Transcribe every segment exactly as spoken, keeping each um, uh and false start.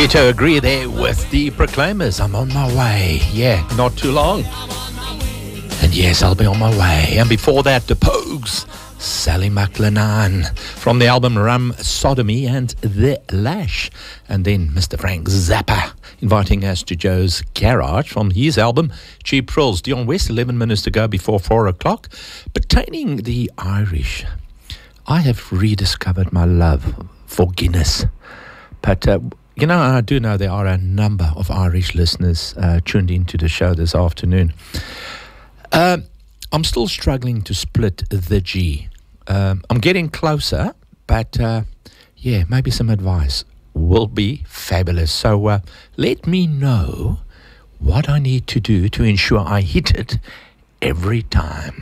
to agree there with the Proclaimers. I'm on my way. Yeah, not too long. And yes, I'll be on my way. And before that, the Pogues, Sally McLennan, from the album Rum Sodomy and The Lash. And then Mister Frank Zappa, inviting us to Joe's Garage from his album Cheap Thrills. Dion West, eleven minutes to go before four o'clock. Pertaining the Irish, I have rediscovered my love for Guinness. But, uh, you know, I do know there are a number of Irish listeners uh, tuned into the show this afternoon. Uh, I'm still struggling to split the G. Um, I'm getting closer, but, uh, yeah, maybe some advice will be fabulous. So uh, let me know what I need to do to ensure I hit it every time.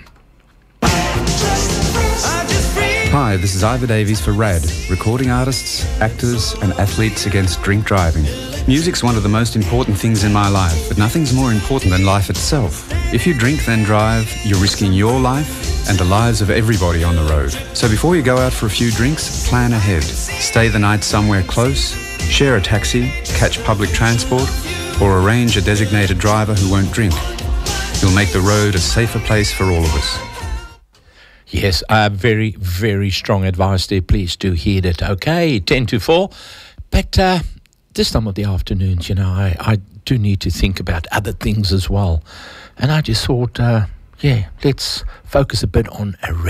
Hi, this is Ivor Davies for RAD, recording artists, actors and athletes against drink driving. Music's one of the most important things in my life, but nothing's more important than life itself. If you drink then drive, you're risking your life and the lives of everybody on the road. So before you go out for a few drinks, plan ahead. Stay the night somewhere close, share a taxi, catch public transport, or arrange a designated driver who won't drink. You'll make the road a safer place for all of us. Yes, uh, very, very strong advice there. Please do heed it. Okay, ten to four. But uh, this time of the afternoons, you know, I, I do need to think about other things as well. And I just thought, uh, yeah, let's focus a bit on a